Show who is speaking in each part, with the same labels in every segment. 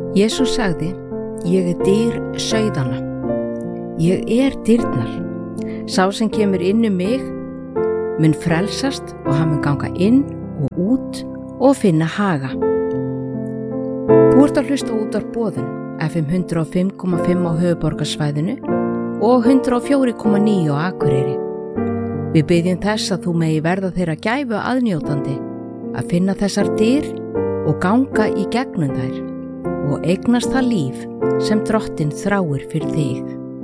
Speaker 1: Jesús sagði, ég dyr sauðanna. Ég dyrnar. Sá sem kemur inn mig mun frelsast og hann mun ganga inn og út og finna haga. Þú ert að hlusta út á boðun FM 105,5 á höfuðborgarsvæðinu og 104,9 á Akureyri. Við biðjum þess að þú megi verða þeirra gæfu aðnjótandi að finna þessar dyr og ganga í gegnum þær og eignast það líf sem Drottinn þráir fyrir þig.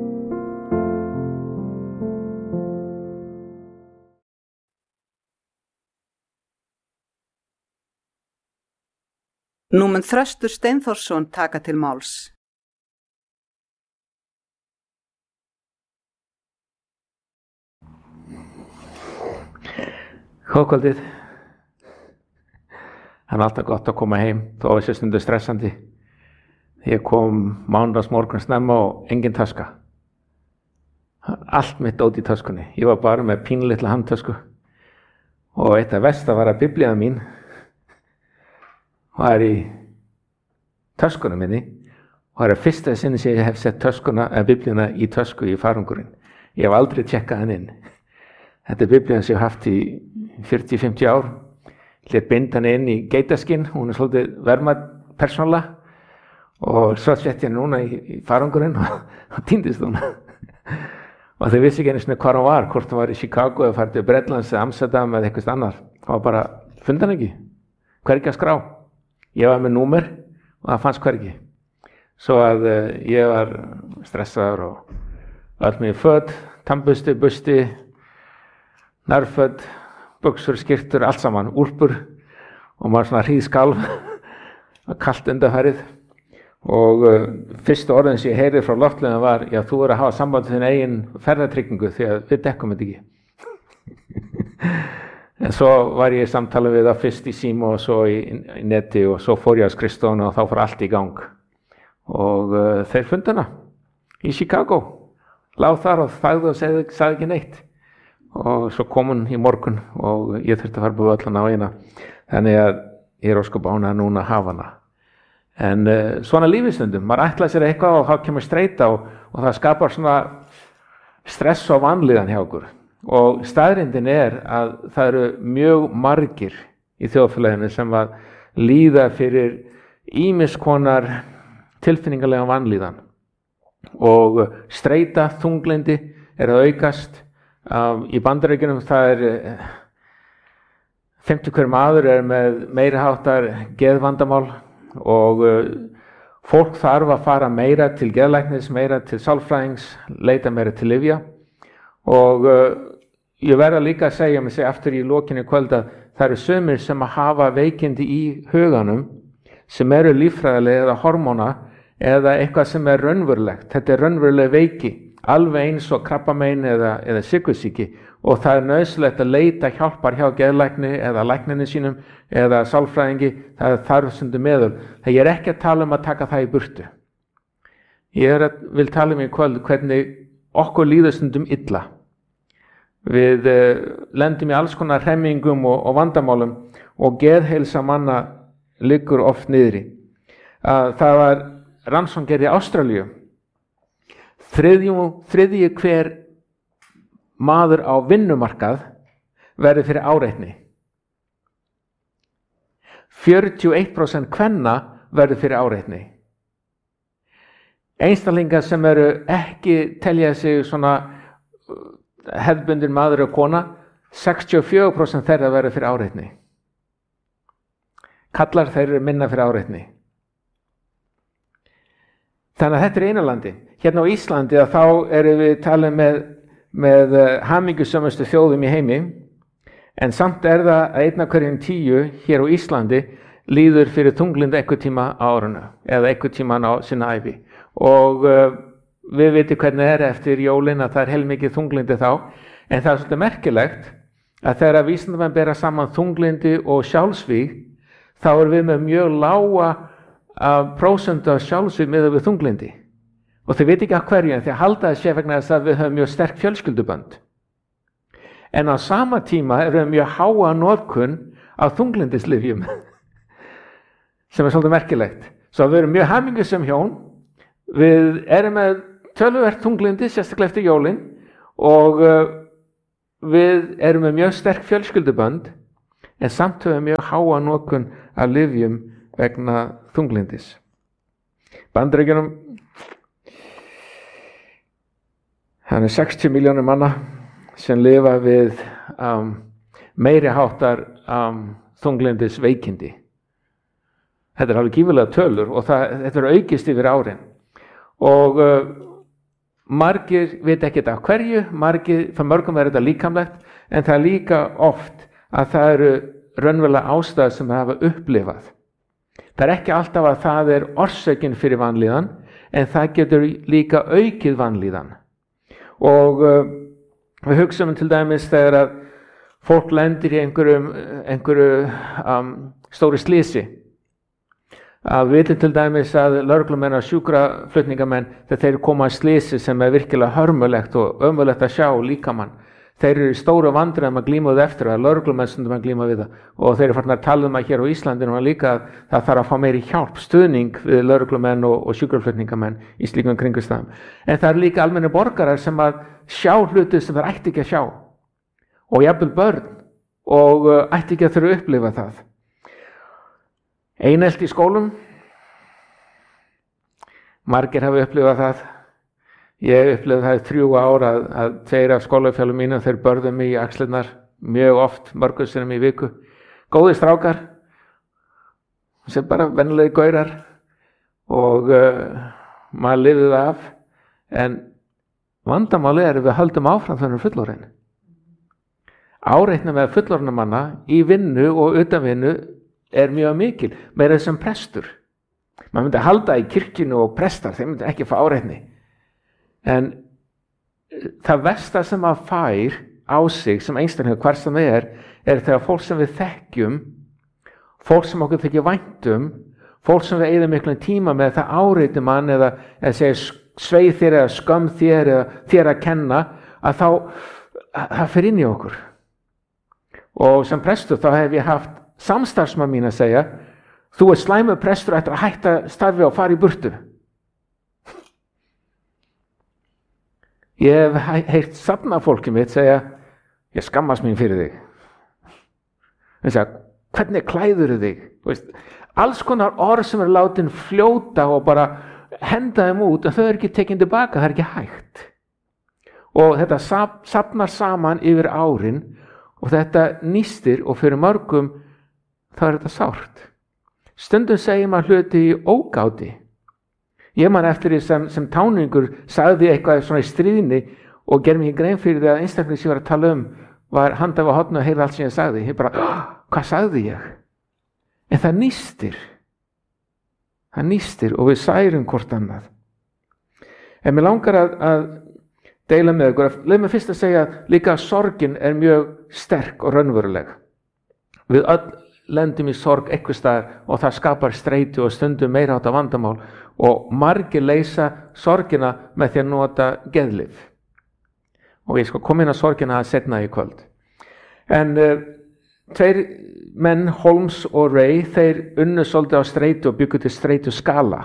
Speaker 2: Nú mun Þröstur Steinþórsson taka til máls.
Speaker 3: Góðkvöldið. Það er alltaf gott að koma heim, þó að þessi stundu stressandi. Ég kom mánudagsmorgun snemma og engin taska. Allt mitt ót í töskunni. Ég var bara með pínlitla handtösku. Og eitt af versta var að biblían mín var í töskunum minni. Og það er fyrsta sinni sem ég hef sett biblíuna í tösku í farangurinn. Ég hef aldrei tjekkað hann inn. Þetta er biblían sem ég hef haft í 40-50 ár. Lét binda hann inn í geitaskinn. Hún er svolítið verðmætt persónulega. Og svo sett ég núna í farangurinn og týndist hún. Og þau vissi ekki einu sinni hvar hún var, hvort hún var í Chicago eða farið til Bretlands eða Amsterdam eða eitthvað annar. Það var bara, fundi hann ekki, hvergi að skrá. Ég var með númer og það fannst hvergi. Svo að ég var stressaður og öll mig föt, tannbusti, busti, nærföt, buxur, skyrtur, allt saman, úlpur og maður svona hríðskalf, kalt undanfærið. Og fyrstu orðin sem ég heyrði frá loftleiðum var, já, þú að hafa samband til þinn eigin ferðatryggingu því að við dekkum þetta ekki. En svo var ég í samtali við það fyrst í síma og svo í neti og svo fór ég á skrifstofuna og þá fór allt í gang. Og þeir fundu hana í Chicago, lág þar og þagði og sagði ekki neitt. Og svo kom hún í morgun og ég þurfti að fara búið allan á eina. Þannig að ég er ósköp ánægður núna að hafa hana. En svona lífistundum, maður ætlaði sér eitthvað og þá kemur streita og það skapar svona stress og vanlíðan hjá okkur. Og staðreyndin er að það eru mjög margir í þjóðfélaginu sem að líða fyrir ýmiss konar tilfinningalega vanlíðan. Og streita, þunglyndi er að aukast. Í Bandaríkjunum það er 50 hver maður er með meiri háttar geðvandamál. Og fólk þarf að fara meira til geðlæknis, meira til sálfræðings, leita meira til lyfja. Og ég verða líka að segja mig aftur í lokinni kvöld að það eru sumir sem að hafa veikindi í huganum sem eru líffræðilega eða hormóna eða eitthvað sem er raunverulegt. Þetta er raunveruleg veiki, alveg eins og krabbamein eða sykursýki. Og það er nauðsynlegt að leita hjálpar hjá geðlækni eða lækninni sínum eða sálfræðingi, það er þarf stundum meðul. Það ég er ekki að tala að taka það í burtu. Ég vil tala í kvöld hvernig okkur líður stundum illa. Við lendum í alls konar hremmingum og vandamálum og geðheilsa manna liggur oft niðri. Það var rannsókn gerð í Ástralíu. Þriðji hver maður á vinnumarkað verður fyrir áreitni. 41% kvenna verður fyrir áreitni. Einstaklingar sem eru ekki telja sig svona hefðbundin maður og kona, 64% þeirra verður fyrir áreitni. Kallar þeir eru minna fyrir áreitni. Þannig að þetta er eina landi. Hérna á Íslandi þá erum við talið með hamingjusömustu þjóðum í heimi, en samt er það að 1 af hverjum 10 hér á Íslandi líður fyrir þunglyndi einhvern tíma á árinu eða einhvern tíma á sinna ævi. Og við vitum hvernig er eftir jólin að það er heilmikið þunglyndi þá, en það er svolítið merkilegt að þegar vísindamenn bera saman þunglyndi og sjálfsvíg, þá erum við með mjög lága prósentu af sjálfsvíg miðað við þunglyndi. Og þau veit ekki að hverju, en þeir halda að sé vegna þess að við höfum mjög sterk fjölskyldubönd. En á sama tíma erum við mjög háa notkun af þunglyndislyfjum, sem er svolítið merkilegt. Svo við erum mjög hamingjusöm hjón, við erum með töluvert þunglyndi, sérstaklega eftir jólin, og við erum með mjög sterk fjölskyldubönd, en samt höfum mjög háa notkun af lyfjum vegna þunglyndis. Bandaríkjunum, það er 60 milljónir manna sem lifa við meiri háttar þunglyndis veikindi. Þetta er alveg gífurlega tölur og þetta er aukist yfir árin. Og margir veit ekkert af hverju, fyrir mörgum er þetta líkamlegt, en það er líka oft að það eru raunverulega ástæður sem það hafa upplifað. Það er ekki alltaf að það er orsökin fyrir vanlíðan, en það getur líka aukið vanlíðan. Og við hugsaum til dæmis þegar að fólk lendir í einhverju stóri slysi. Við vitum til dæmis að lögreglumenn og sjúkraflutningamenn, þegar þeir koma að slysi sem er virkilega hörmulegt og ömurlegt að sjá líkamann, þeir eru í stóru vandræðum að glíma við eftir að lögreglumenn stundum að glíma við það, og þeir eru farin að tala að hér á Íslandinu og líka að það þarf að fá meiri hjálp, stuðning við lögreglumenn og sjúkraflutningamenn í slíkum kringumstæðum. En það eru líka almennir borgarar sem að sjá hluti sem þeir ætti ekki að sjá, og jafnvel börn, og ætti ekki að þurfa að upplifa það. Einelti í skólum, margir hafa upplifað það. Ég upplifði það í 3 ár að 2 af skólafjölum mínum, þeir börðu mig í axlirnar mjög oft, mörgum sinnum í viku. Góðir strákar, sem bara venjulegi gaurar, og maður lifði það af, en vandamáli er að við höldum áfram þannig fullorðin. Áreitni með fullorðna manna í vinnu og utan vinnu er mjög mikil, meira sem prestur. Maður myndi halda í kirkjunu og prestar, þeir myndi ekki fá áreitni. En það versta sem maður fær á sig sem einstaklingur, hvar sem það er þegar fólk sem við þekkjum, fólk sem okkur þykir vænt fólk sem við eyðum miklu tíma með, það áreiti mann eða segir svei þér eða skömm þér eða þér að kenna, að það fer inn í okkur. Og sem prestur þá hef ég haft samstarfsmann mín að segja, þú er slæmur prestur eftir að hætta starfi og fara í burtu. Ég hef heyrt safnafólkið mitt segja, ég skammast mín fyrir þig. Þeir segja, hvernig klæður þig? Veist, alls konar orð sem er látin fljóta og bara henda þeim út, en þau er ekki tekin tilbaka, það er ekki hægt. Og þetta safnar saman yfir árin, og þetta nýstir, og fyrir mörgum þá er þetta sárt. Stundum segir maður hluti í ógáti. Ég man eftir því sem táningur sagði eitthvað svona í stríðinni og gerði mig grein fyrir því að einstaklega sem ég var að tala var handað á horninu og heyrði allt sem ég sagði. Ég bara, hvað sagði ég? En það nýstir. Það nýstir og við særum hvort annað. En mér langar að deila með ykkur. Leið mér fyrst að segja líka að sorgin er mjög sterk og raunveruleg. Við öll lendum í sorg einhvers staðar og það skapar streitu og stundum meira átta vandamál, og margir leysa sorgina með því að nota geðlyf. Og ég skal koma inn að sorgina að setna í kvöld. En 2 menn, Holmes og Ray, þeir unnu svolítið á streitu og byggu til streitu skala.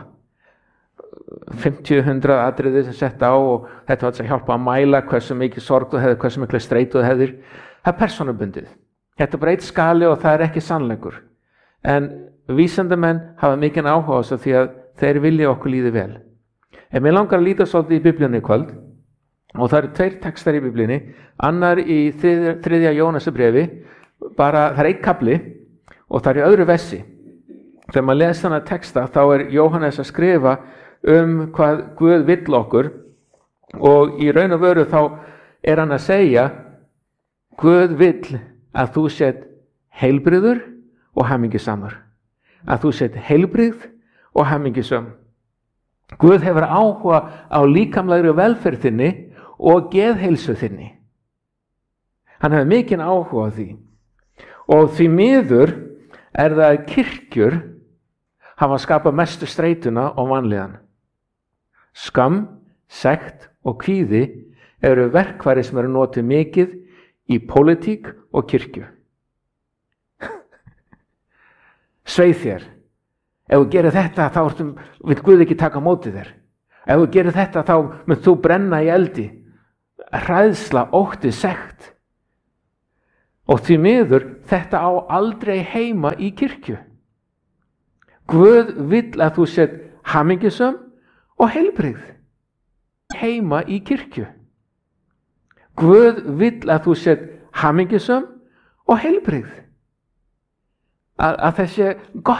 Speaker 3: 50-100 atriði sem sett á, og þetta var að hjálpa að mæla hversu mikið sorg þú hefðir, hversu mikið streitu þú hefðir. Það er persónubundið. Þetta er bara 1 skali og það er ekki sannleikur. En vísindamenn hafa mikinn áhuga á þessu því að þeir vilja okkur líði vel. En mér langar að líta svolítið í Biblíunni í kvöld, og það eru 2 textar í Biblíunni, annar í 3. Jónasarbréfi, bara það er 1 kafli og það er í öðru versi. Þegar maður les þennan texta þá er Jóhannes að skrifa hvað Guð vill okkur, og í raun og veru þá er hann að segja, Guð vill að þú sett heilbrigður og hamingjusamur. Að þú sett heilbrigð og hamingjusöm. Guð hefur áhuga á líkamlegri velferð þinni og geðheilsu þinni. Hann hefur mikinn áhuga á því. Og því miður er það að kirkjur hafa skapað mestu streituna og vanlíðan. Skam, sekt og kvíði eru verkfæri sem eru notið mikið í pólitík og kirkju. Svei þér, Ef þú gerir þetta þá vil Guð ekki taka á móti þér. Ef þú gerir þetta þá mun þú brenna í eldi. Hræðsla, ótti, sekt. Og því miður, þetta á aldrei heima í kirkju. Guð vill að þú sért hamingjusöm og heilbrigð. Heima í kirkju. Guð vill að þú sért hamingjusöm og heilbrigð. Að þessi gott